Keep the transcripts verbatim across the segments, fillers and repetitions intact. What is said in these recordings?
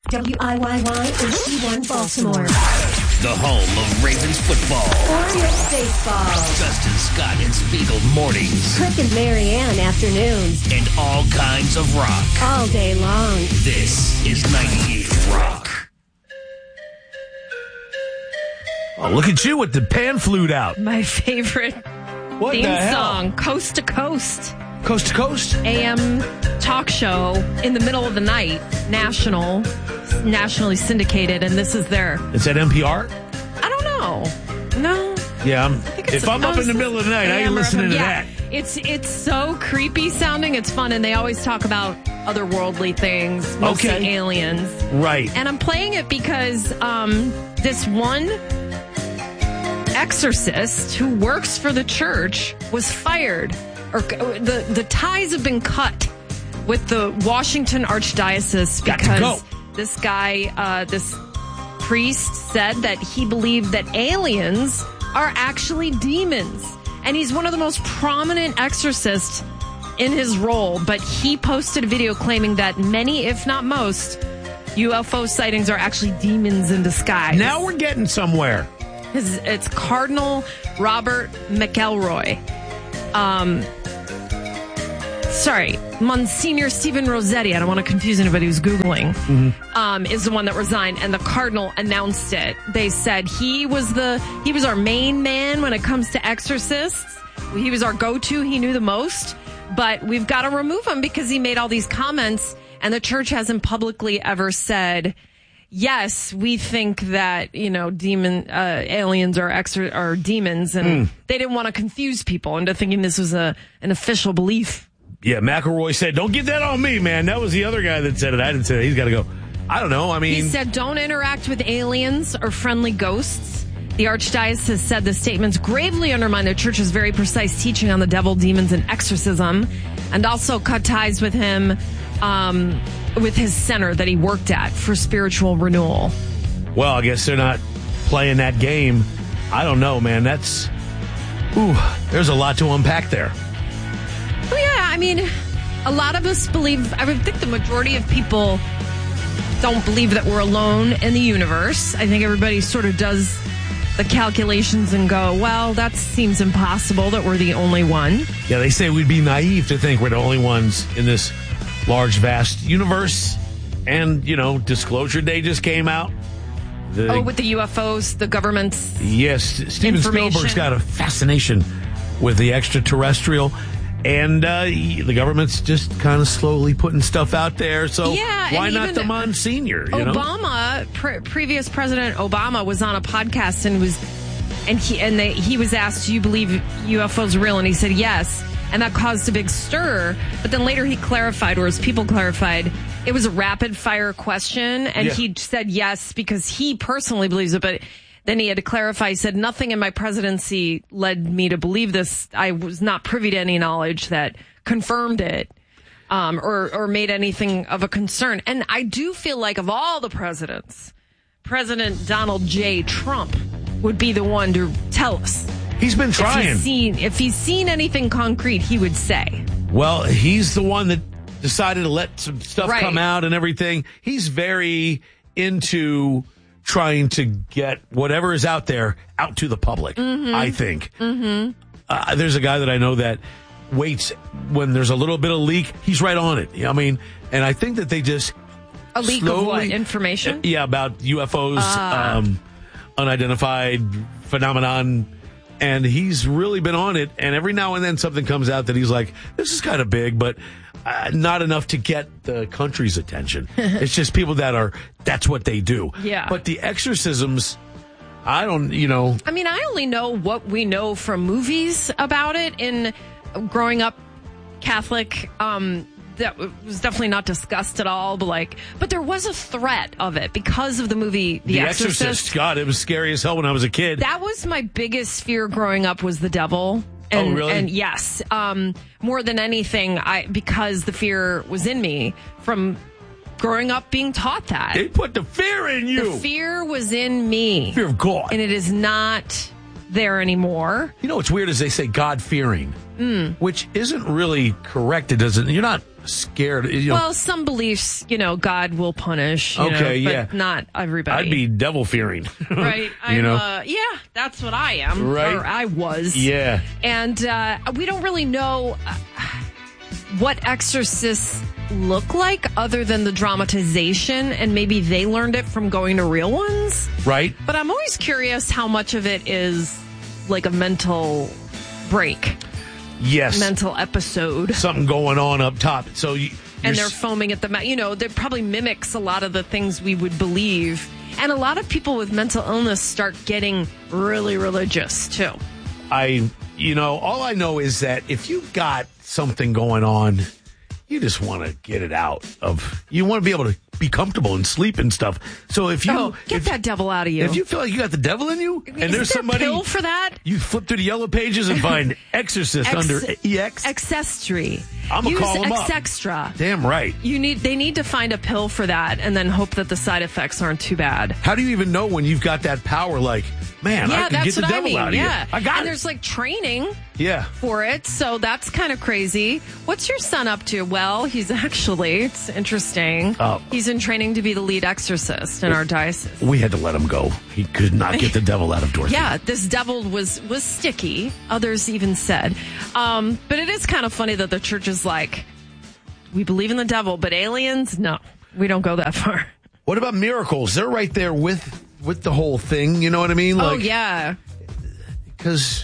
W I Y Y H D one Baltimore. The home of Ravens football. Orioles baseball. Justin Scott and Spiegel mornings. Crick and Marianne afternoons. And all kinds of rock. All day long. This is ninety-eight Rock. Oh, look at you with the pan flute out. My favorite What theme the hell? song, Coast to Coast. Coast to coast? A M talk show in the middle of the night, national, nationally syndicated, and this is their... It's at N P R? I don't know. No. Yeah, I'm, it's- if I'm up in the middle of the night, I ain't listening to yeah, that. It's it's so creepy sounding. It's fun, and they always talk about otherworldly things, mostly Okay. aliens. Right. And I'm playing it because um, this one exorcist who works for the church was fired, or the the ties have been cut with the Washington Archdiocese Got to because go. this guy, uh, this priest, said that he believed that aliens are actually demons, and he's one of the most prominent exorcists in his role. But he posted a video claiming that many, if not most, U F O sightings are actually demons in disguise. Now we're getting somewhere. His, it's Cardinal Robert McElroy. Um, sorry, Monsignor Stephen Rossetti. I don't want to confuse anybody who's Googling. Mm-hmm. Um, is the one that resigned, and the Cardinal announced it. They said he was the he was our main man when it comes to exorcists. He was our go-to. He knew the most, but we've got to remove him because he made all these comments, and the church hasn't publicly ever said, yes, we think that, you know, demon uh, aliens are extra are demons, and Mm. they didn't want to confuse people into thinking this was a an official belief. Yeah, McElroy said, don't get that on me, man. That was the other guy that said it. I didn't say that. He's got to go. I don't know. I mean... He said, don't interact with aliens or friendly ghosts. The Archdiocese said the statements gravely undermine the church's very precise teaching on the devil, demons, and exorcism, and also cut ties with him, um, with his center that he worked at for spiritual renewal. Well, I guess they're not playing that game. I don't know, man. That's... Ooh, there's a lot to unpack there. Well, yeah, I mean, a lot of us believe, I would think the majority of people don't believe that we're alone in the universe. I think everybody sort of does the calculations and go, well, that seems impossible that we're the only one. Yeah, they say we'd be naive to think we're the only ones in this large, vast universe. And, you know, Disclosure Day just came out. The, Oh, with the U F Os, the government's... yes, Steven information. Spielberg's got a fascination with the extraterrestrial. And uh, the government's just kind of slowly putting stuff out there. So Yeah, why and not even the Monsignor? You know? Obama, pre- previous President Obama was on a podcast and was, and he and they, he was asked, "Do you believe U F Os are real?" And he said yes, and that caused a big stir. But then later he clarified, or his people clarified, it was a rapid fire question, and Yeah. he said yes because he personally believes it, but. Then he had to clarify. He said, nothing in my presidency led me to believe this. I was not privy to any knowledge that confirmed it um, or, or made anything of a concern. And I do feel like of all the presidents, President Donald J. Trump would be the one to tell us. He's been If trying. he's seen, if he's seen anything concrete, he would say. Well, he's the one that decided to let some stuff Right. come out and everything. He's very into trying to get whatever is out there out to the public, Mm-hmm. I think. Mm-hmm. Uh, there's a guy that I know that waits when there's a little bit of leak. He's right on it. I mean, and I think that they just A leak of what? slowly- Information? Yeah, about U F Os, Ah. um, unidentified phenomenon. And he's really been on it. And every now and then something comes out that he's like, this is kind of big, but uh, not enough to get the country's attention. It's just people that are, that's what they do. Yeah. But the exorcisms, I don't, you know. I mean, I only know what we know from movies about it. In growing up Catholic, um, that was definitely not discussed at all. But like, but there was a threat of it because of the movie The, The Exorcist. Exorcist. God, it was scary as hell when I was a kid. That was my biggest fear growing up, was the devil. And, Oh, really? And yes, um, more than anything, I because the fear was in me from growing up being taught that. They put the fear in you. The fear was in me. Fear of God. And it is not there anymore. You know what's weird is they say God-fearing, Mm. which isn't really correct. It doesn't. You're not scared. You know, Well, some beliefs, you know, God will punish. You Okay, know, yeah. but not everybody. I'd be devil fearing. right. you I'm, know? uh, yeah, that's what I am. Right. Or I was. Yeah. And uh, we don't really know uh, what exorcists look like other than the dramatization, and maybe they learned it from going to real ones. Right? But I'm always curious how much of it is like a mental break, Yes. mental episode. Something going on up top. So you, And you're they're foaming at the mouth. You know, that probably mimics a lot of the things we would believe. And a lot of people with mental illness start getting really religious, too. I, you know, all I know is that if you've got something going on, you just want to get it out of, you want to be able to be comfortable and sleep and stuff. So if you, Oh, get if, that devil out of you. if you feel like you got the devil in you, and Isn't there's there somebody, a pill for that? you flip through the yellow pages and find Exorcist Ex- under E X. Accessory. I'ma Use call 'em up. Exextra. Damn right. You need. They need to find a pill for that, and then hope that the side effects aren't too bad. How do you even know when you've got that power? Like, man, I Yeah, can that's get the what I devil mean. out of Yeah, you. I got and it. there's like training Yeah. for it, so that's kind of crazy. What's your son up to? Well, he's actually, it's interesting. Oh. He's in training to be the lead exorcist in our diocese. We had to let him go. He could not get the devil out of Dorothy. Yeah, this devil was was sticky. Others even said, um, but it is kind of funny that the church is like, we believe in the devil, but aliens, no, we don't go that far. What about miracles? They're right there with with the whole thing. You know what I mean? Oh Like, yeah, because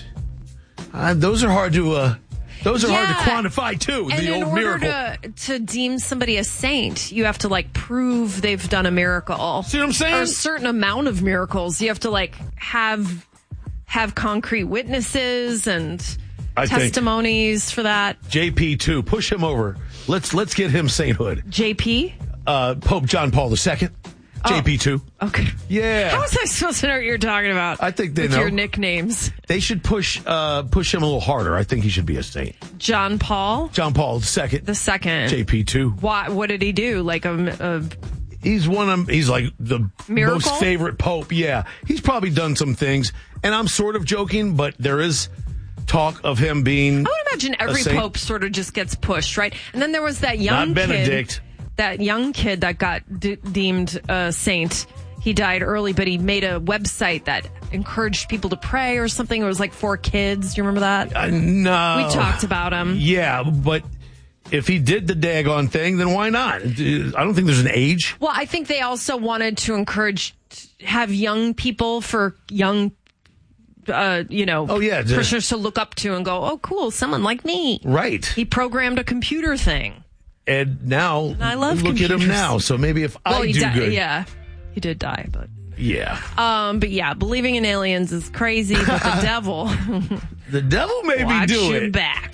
uh, those are hard to uh, those are Yeah. hard to quantify too. and the in old order miracle. to to deem somebody a saint, you have to like prove they've done a miracle. See what I'm saying? Or a certain amount of miracles. You have to like have have concrete witnesses and I think- testimonies for that. J P two, push him over. Let's let's get him sainthood. J P. Uh, Pope John Paul the Second, J P two. Okay. Yeah. How was I supposed to know what you're talking about? I think they with know. your nicknames. They should push uh, push him a little harder. I think he should be a saint. John Paul John Paul the Second, the second. J P two. Why? What did he do? Like a, a He's one of he's like the Miracle? most favorite pope. Yeah, he's probably done some things, and I'm sort of joking, but there is talk of him being. I would imagine every saint. pope sort of just gets pushed, right? And then there was that young Not Benedict. kid, that young kid that got d- deemed a saint. He died early, but he made a website that encouraged people to pray or something. It was like for kids. Do you remember that? Uh, no, We talked about him. Yeah, but if he did the daggone thing, then why not? I don't think there's an age. Well, I think they also wanted to encourage have young people for young, uh, you know, Oh, yeah, the- Christians to look up to and go, oh, cool, someone like me. Right. He programmed a computer thing. And now, I love look at him computers. now. So maybe if Well, I he do di- good. yeah, he did die, but Yeah. um, but yeah, believing in aliens is crazy. But the devil, The devil made me watch do your it. back.